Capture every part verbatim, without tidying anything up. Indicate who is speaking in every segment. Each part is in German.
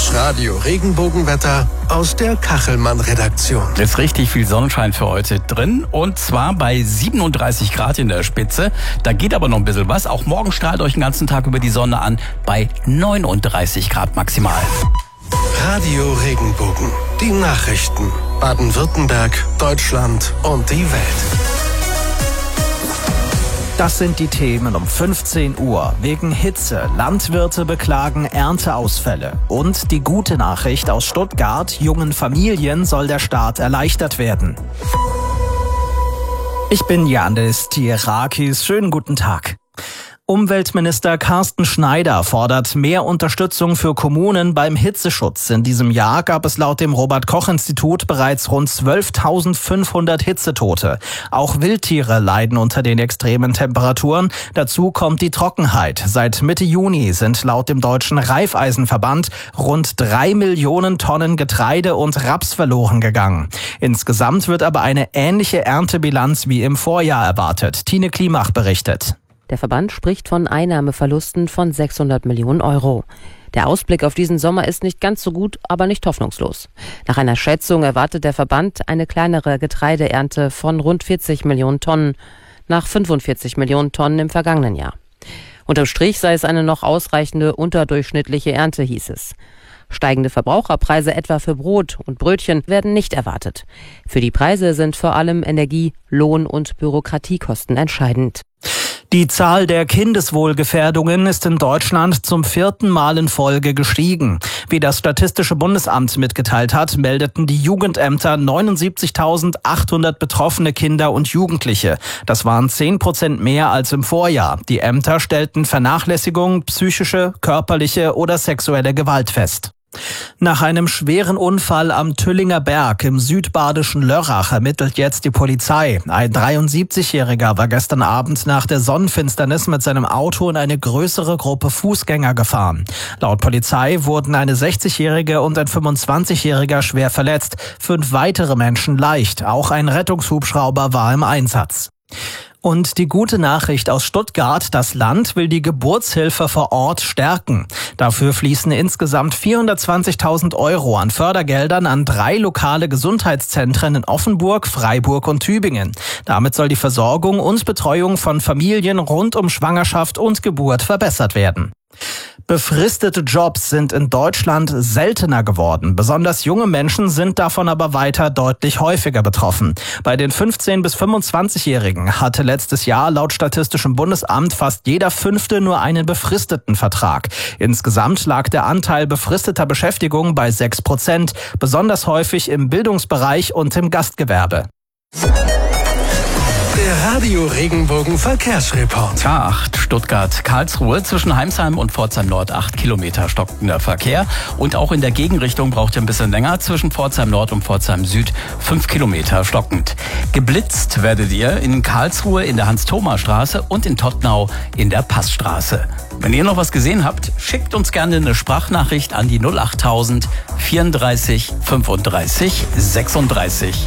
Speaker 1: Das Radio Regenbogenwetter aus der Kachelmann-Redaktion.
Speaker 2: Es ist richtig viel Sonnenschein für heute drin und zwar bei siebenunddreißig Grad in der Spitze. Da geht aber noch ein bisschen was. Auch morgen strahlt euch den ganzen Tag über die Sonne an bei neununddreißig Grad maximal.
Speaker 1: Radio Regenbogen. Die Nachrichten. Baden-Württemberg, Deutschland und die Welt.
Speaker 3: Das sind die Themen um fünfzehn Uhr. Wegen Hitze. Landwirte beklagen Ernteausfälle. Und die gute Nachricht aus Stuttgart. Jungen Familien soll der Staat erleichtert werden. Ich bin Janis Tierakis. Schönen guten Tag. Umweltminister Carsten Schneider fordert mehr Unterstützung für Kommunen beim Hitzeschutz. In diesem Jahr gab es laut dem Robert-Koch-Institut bereits rund zwölftausendfünfhundert Hitzetote. Auch Wildtiere leiden unter den extremen Temperaturen. Dazu kommt die Trockenheit. Seit Mitte Juni sind laut dem Deutschen Raiffeisenverband rund drei Millionen Tonnen Getreide und Raps verloren gegangen. Insgesamt wird aber eine ähnliche Erntebilanz wie im Vorjahr erwartet. Tine Klimach berichtet.
Speaker 4: Der Verband spricht von Einnahmeverlusten von sechshundert Millionen Euro. Der Ausblick auf diesen Sommer ist nicht ganz so gut, aber nicht hoffnungslos. Nach einer Schätzung erwartet der Verband eine kleinere Getreideernte von rund vierzig Millionen Tonnen, nach fünfundvierzig Millionen Tonnen im vergangenen Jahr. Unterm Strich sei es eine noch ausreichende unterdurchschnittliche Ernte, hieß es. Steigende Verbraucherpreise etwa für Brot und Brötchen werden nicht erwartet. Für die Preise sind vor allem Energie-, Lohn- und Bürokratiekosten entscheidend.
Speaker 3: Die Zahl der Kindeswohlgefährdungen ist in Deutschland zum vierten Mal in Folge gestiegen. Wie das Statistische Bundesamt mitgeteilt hat, meldeten die Jugendämter neunundsiebzigtausendachthundert betroffene Kinder und Jugendliche. Das waren zehn Prozent mehr als im Vorjahr. Die Ämter stellten Vernachlässigung, psychische, körperliche oder sexuelle Gewalt fest. Nach einem schweren Unfall am Tüllinger Berg im südbadischen Lörrach ermittelt jetzt die Polizei. Ein dreiundsiebzigjähriger war gestern Abend nach der Sonnenfinsternis mit seinem Auto in eine größere Gruppe Fußgänger gefahren. Laut Polizei wurden eine sechzigjährige und ein fünfundzwanzigjähriger schwer verletzt, fünf weitere Menschen leicht. Auch ein Rettungshubschrauber war im Einsatz. Und die gute Nachricht aus Stuttgart, das Land will die Geburtshilfe vor Ort stärken. Dafür fließen insgesamt vierhundertzwanzigtausend Euro an Fördergeldern an drei lokale Gesundheitszentren in Offenburg, Freiburg und Tübingen. Damit soll die Versorgung und Betreuung von Familien rund um Schwangerschaft und Geburt verbessert werden. Befristete Jobs sind in Deutschland seltener geworden. Besonders junge Menschen sind davon aber weiter deutlich häufiger betroffen. Bei den fünfzehn- bis fünfundzwanzigjährigen hatte letztes Jahr laut Statistischem Bundesamt fast jeder Fünfte nur einen befristeten Vertrag. Insgesamt lag der Anteil befristeter Beschäftigung bei sechs Prozent, besonders häufig im Bildungsbereich und im Gastgewerbe.
Speaker 1: Der Radio Regenbogen Verkehrsreport.
Speaker 2: K acht Stuttgart-Karlsruhe zwischen Heimsheim und Pforzheim Nord acht Kilometer stockender Verkehr. Und auch in der Gegenrichtung braucht ihr ein bisschen länger. Zwischen Pforzheim Nord und Pforzheim Süd fünf Kilometer stockend. Geblitzt werdet ihr in Karlsruhe in der Hans-Thoma-Straße und in Tottnau in der Passstraße. Wenn ihr noch was gesehen habt, schickt uns gerne eine Sprachnachricht an die null achttausend vierunddreißig fünfunddreißig sechsunddreißig.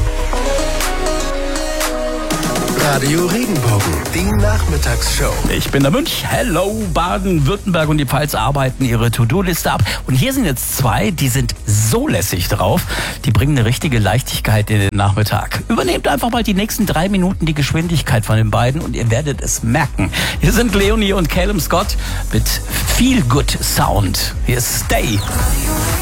Speaker 1: Radio Regenbogen, die Nachmittagsshow.
Speaker 2: Ich bin der Münch. Hello, Baden-Württemberg und die Pfalz arbeiten ihre To-Do-Liste ab. Und hier sind jetzt zwei, die sind so lässig drauf. Die bringen eine richtige Leichtigkeit in den Nachmittag. Übernehmt einfach mal die nächsten drei Minuten die Geschwindigkeit von den beiden und ihr werdet es merken. Hier sind Leonie und Calum Scott mit Feel Good Sound. Hier ist Stay.